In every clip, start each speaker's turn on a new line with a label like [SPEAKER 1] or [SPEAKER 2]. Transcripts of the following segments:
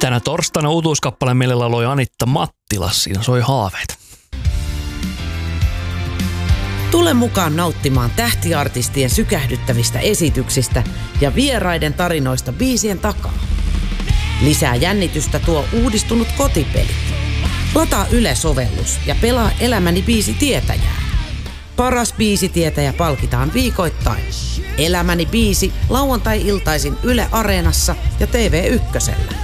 [SPEAKER 1] Tänä torstaina uutuuskappaleen meille lauloi Anitta Mattila. Siinä soi Haaveita.
[SPEAKER 2] Tule mukaan nauttimaan tähtiartistien sykähdyttävistä esityksistä ja vieraiden tarinoista biisien takaa. Lisää jännitystä tuo uudistunut kotipeli. Lataa Yle-sovellus ja pelaa Elämäni biisitietäjää. Paras biisitietäjä palkitaan viikoittain. Elämäni biisi lauantai-iltaisin Yle Areenassa ja TV1:llä.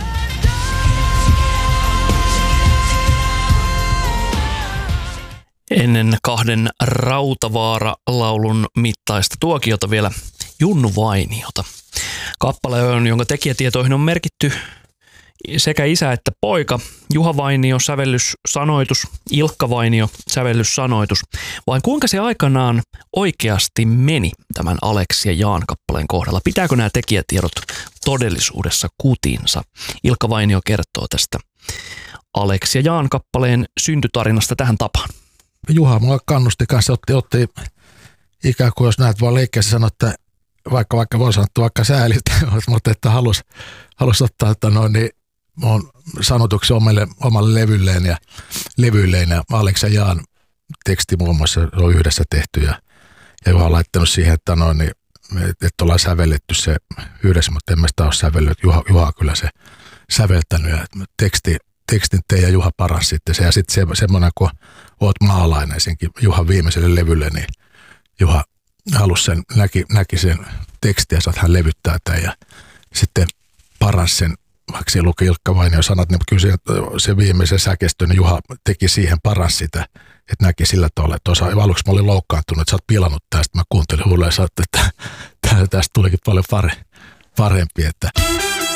[SPEAKER 1] Ennen kahden Rautavaara-laulun mittaista tuokiota vielä Junnu Vainiota. Kappale on, jonka tekijätietoihin on merkitty sekä isä että poika. Juha Vainio, sävellyssanoitus, Ilkka Vainio, sävellyssanoitus. Vai kuinka se aikanaan oikeasti meni tämän Aleksi ja Jaan kappaleen kohdalla? Pitääkö nämä tekijätiedot todellisuudessa kutinsa? Ilkka Vainio kertoo tästä Aleksi ja Jaan kappaleen syntytarinasta tähän tapaan.
[SPEAKER 3] Juha mua kannusti kanssa, otti ikään kuin jos näet vaan leikkeessä sanoa, että vaikka voi sanoa, vaikka säälistä, mutta että halusi ottaa, että niin on sanotuksi omalle levyilleen ja Aleksi ja Jaan teksti muun muassa on yhdessä tehty ja Juha on laittanut siihen, että että ollaan sävelletty se yhdessä, mutta en mä sitä ole sävellyt. Juha on kyllä se säveltänyt ja tekstin te ja Juha paras sitten se ja sitten semmoinen, kun oot maalainen senkin Juhan viimeiselle levylle, niin Juha halusi sen, näki sen tekstin ja saat hän levyttää tämän ja sitten paras sen, vaikka se luki Ilkka Vainio sanat, niin kyllä se viimeisen säkestö, niin Juha teki siihen paras sitä, että näki sillä tavalla, että aluksi mä olin loukkaantunut, että sä oot pilannut tästä, mä kuuntelin huuleen ja sanoin, että tästä tulikin paljon parempi, että